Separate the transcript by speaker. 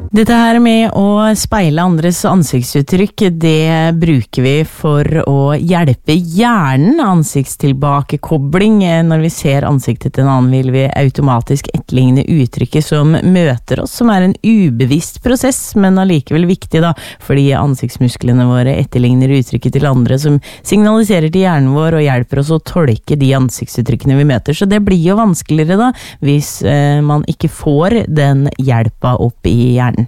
Speaker 1: Dette her med å speile andres ansiktsuttrykk, det bruker vi for å hjelpe hjernen. Ansiktstilbakekobling. Når vi ser ansiktet til en annen, vil vi automatisk etterligne uttrykket som møter oss, som en ubevisst prosess, men allikevel viktig da, fordi ansiktsmusklene våre etterligner uttrykket til andre, som signaliserer til hjernen vår og hjelper oss å tolke de ansiktsuttrykkene vi møter. Så det blir jo vanskeligere da, hvis man ikke får den hjelpa opp i hjernen.